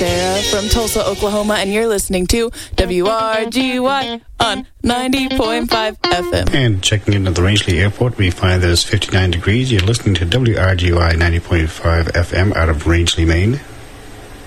Sarah from Tulsa, Oklahoma, and you're listening to WRGY on 90.5 FM. And checking in at the Rangeley Airport, we find that it's 59 degrees. You're listening to WRGY 90.5 FM out of Rangeley, Maine.